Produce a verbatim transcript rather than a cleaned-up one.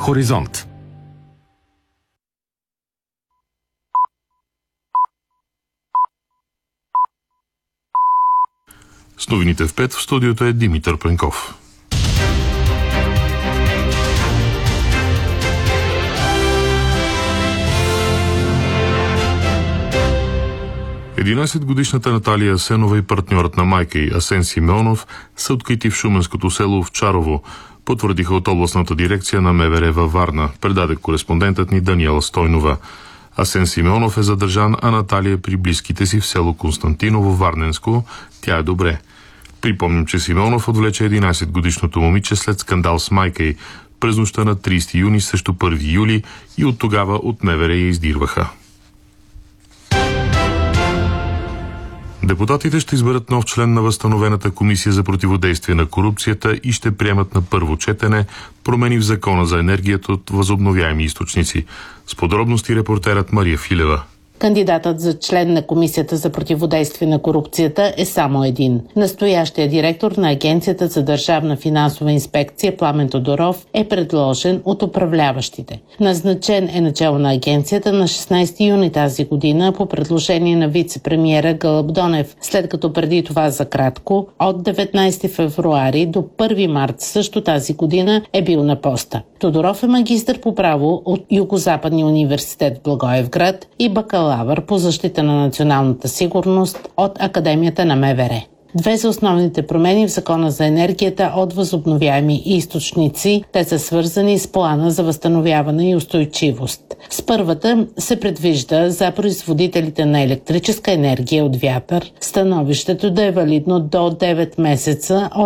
Хоризонт. С новините в пет в студиото е Димитър Пенков. единайсетгодишната Наталия Асенова и партньорът на майка й Асен Симеонов са открити в шуменското село Овчарово, потвърдиха от областната дирекция на МВР във Варна, предаде кореспондентът ни Даниела Стойнова. Асен Симеонов е задържан, а Наталия при близките си в село Константиново, Варненско. Тя е добре. Припомним, че Симеонов отвлече единайсетгодишното момиче след скандал с майка й през нощта на трийсети юни срещу първи юли и от тогава от МВР я издирваха. Депутатите ще изберат нов член на възстановената комисия за противодействие на корупцията и ще приемат на първо четене промени в закона за енергията от възобновяеми източници. С подробности репортерът Мария Филева. Кандидатът за член на Комисията за противодействие на корупцията е само един. Настоящият директор на Агенцията за държавна финансова инспекция Пламен Тодоров е предложен от управляващите. Назначен е начало на агенцията на шестнайсети юни тази година по предложение на вице-премиера Гълъб Донев, след като преди това за кратко от деветнайсети февруари до първи март също тази година е бил на поста. Тодоров е магистър по право от Югозападния университет в Благоевград и бакалавър по защита на националната сигурност от Академията на МВР. Две са основните промени в закона за енергията от възобновяеми източници. Те са свързани с плана за възстановяване и устойчивост. С първата се предвижда за производителите на електрическа енергия от вятър становището да е валидно до девет месеца от